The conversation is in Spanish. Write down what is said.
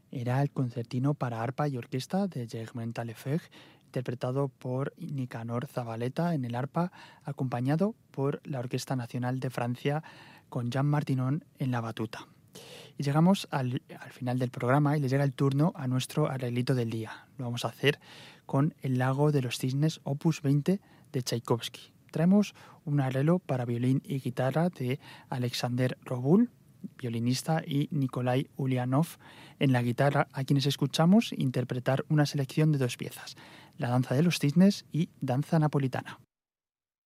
Era el concertino para arpa y orquesta de Germain Taillefer, interpretado por Nicanor Zabaleta en el arpa, acompañado por la Orquesta Nacional de Francia con Jean Martinon en la batuta. Y llegamos al final del programa y le llega el turno a nuestro arreglito del día. Lo vamos a hacer con El lago de los cisnes, opus 20 de Tchaikovsky. Traemos un arreglo para violín y guitarra de Alexander Robul, violinista, y Nikolai Ulyanov en la guitarra, a quienes escuchamos interpretar una selección de dos piezas, La danza de los cisnes y Danza napolitana.